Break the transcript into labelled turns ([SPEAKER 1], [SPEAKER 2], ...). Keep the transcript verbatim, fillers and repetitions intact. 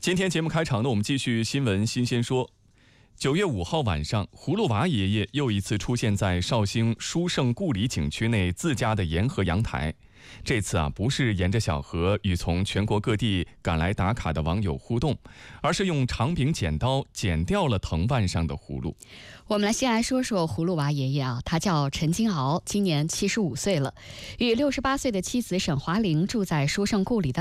[SPEAKER 1] 今天节目开场呢，我们继续新闻新鲜说。九月五号晚上，葫芦娃爷爷又一次出现在绍兴书圣故里景区内自家的沿河阳台。这次啊，不是沿着小河与从全国各地赶来打卡的网友互动，而是用长柄剪刀剪掉了藤蔓上的葫芦。
[SPEAKER 2] 我们来先来说说葫芦娃爷爷啊，他叫陈金鳌，今年七十五岁了，与六十八岁的妻子沈华玲住在书圣故里的